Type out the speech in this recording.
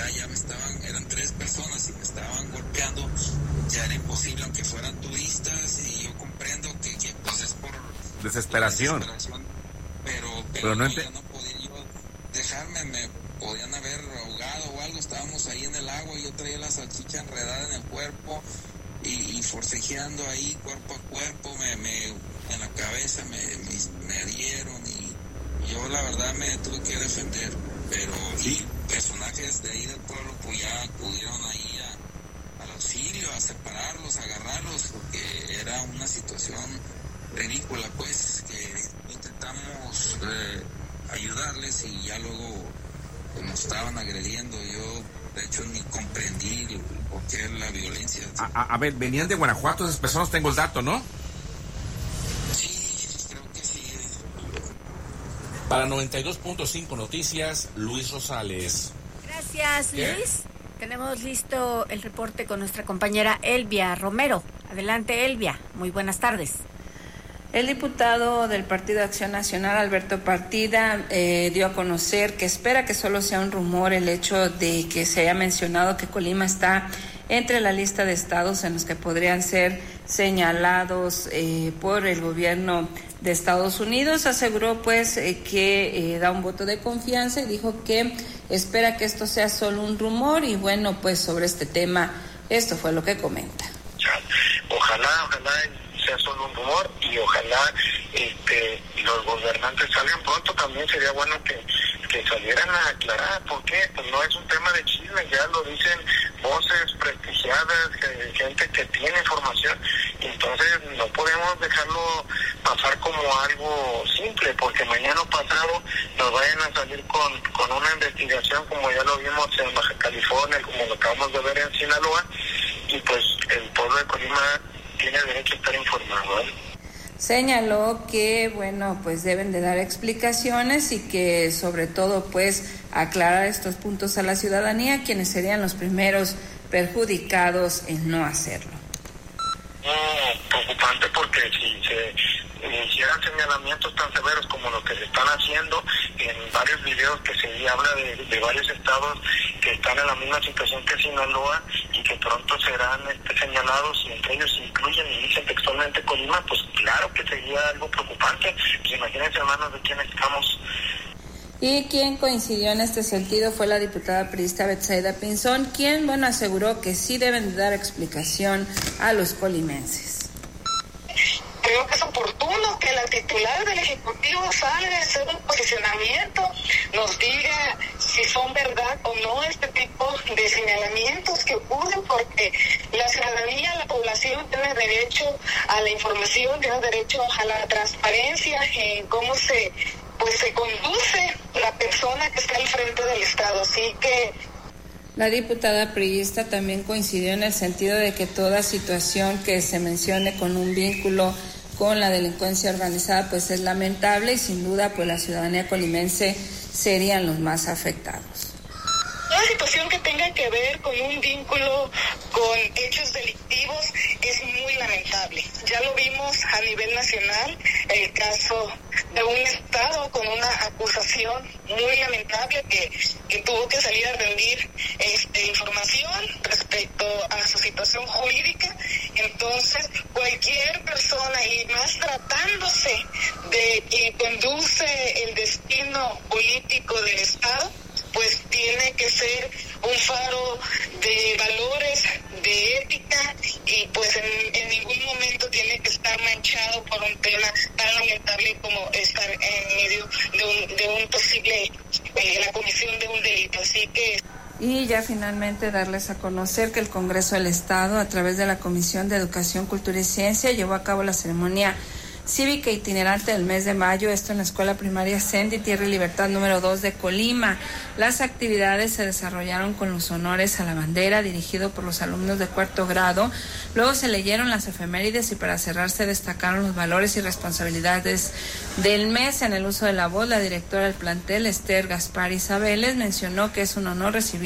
ya me estaban, eran 3 personas y me estaban golpeando, ya era imposible, aunque fueran turistas, y yo comprendo que pues es por desesperación. Pero no, ya no podía yo dejarme, me podían haber ahogado o algo. Estábamos ahí en el agua y yo traía la salchicha enredada en el cuerpo y forcejeando ahí cuerpo a cuerpo, en la cabeza me dieron y yo la verdad me tuve que defender, pero y personajes de ahí del pueblo pues ya acudieron ahí al auxilio, a separarlos, a agarrarlos, porque era una situación ridícula, pues, que intentamos ayudarles y ya luego pues, nos estaban agrediendo. Yo de hecho ni comprendí por qué la violencia. A ver, venían de Guanajuato esas personas, tengo el dato, ¿no? Sí, creo que sí. Para 92.5 Noticias, Luis Rosales. Gracias, Luis. Tenemos listo el reporte con nuestra compañera Elvia Romero. Adelante, Elvia. Muy buenas tardes. El diputado del Partido Acción Nacional, Alberto Partida, dio a conocer que espera que solo sea un rumor el hecho de que se haya mencionado que Colima está entre la lista de estados en los que podrían ser señalados por el gobierno de Estados Unidos. Aseguró pues que da un voto de confianza y dijo que espera que esto sea solo un rumor. Y bueno, pues sobre este tema, esto fue lo que comenta. Ojalá sea solo un rumor y ojalá los gobernantes salgan pronto. También sería bueno que salieran a aclarar por qué. Pues no es un tema de chisme, ya lo dicen voces prestigiadas, gente que tiene información, y entonces no podemos dejarlo pasar como algo simple, porque mañana pasado nos vayan a salir con una investigación como ya lo vimos en Baja California, como lo acabamos de ver en Sinaloa, y pues el pueblo de Colima tiene derecho a estar informado, ¿eh? Señaló que, bueno, pues deben de dar explicaciones y que sobre todo pues aclarar estos puntos a la ciudadanía, quienes serían los primeros perjudicados en no hacerlo. Preocupante, porque si se hicieran señalamientos tan severos como los que se están haciendo en varios videos, que se habla de varios estados que están en la misma situación que Sinaloa y que pronto serán señalados, y entre ellos se incluyen y dicen textualmente Colima, pues claro que sería algo preocupante. Pues imagínense, hermanos, de quién estamos. Y quien coincidió en este sentido fue la diputada priista Betsaida Pinzón, quien, bueno, aseguró que sí deben de dar explicación a los colimenses. Creo que es oportuno que la titular del Ejecutivo salga a hacer un posicionamiento, nos diga si son verdad o no este tipo de señalamientos que ocurren, porque la ciudadanía, la población tiene derecho a la información, tiene derecho a la transparencia en cómo se conduce la persona que está al frente del Estado. Así que la diputada priista también coincidió en el sentido de que toda situación que se mencione con un vínculo con la delincuencia organizada pues es lamentable, y sin duda pues la ciudadanía colimense serían los más afectados. Toda situación que tenga que ver con un vínculo con hechos delictivos es muy lamentable. Ya lo vimos a nivel nacional, el caso de un estado con una acusación muy lamentable que tuvo que salir a rendir información respecto a su situación jurídica. Entonces, cualquier persona, y más tratándose de quien conduce el destino político del Estado, pues tiene que ser un faro de valores, de ética, y pues en ningún momento tiene que estar manchado por un tema tan lamentable como estar en medio de un posible, la comisión de un delito. Así que... Y ya finalmente darles a conocer que el Congreso del Estado, a través de la Comisión de Educación, Cultura y Ciencia, llevó a cabo la ceremonia cívica itinerante del mes de mayo, esto en la Escuela Primaria Sendi, Tierra y Libertad número 2 de Colima. Las actividades se desarrollaron con los honores a la bandera, dirigido por los alumnos de 4º grado. Luego se leyeron las efemérides y para cerrar se destacaron los valores y responsabilidades del mes. En el uso de la voz, la directora del plantel, Esther Gaspar Isabeles, mencionó que es un honor recibir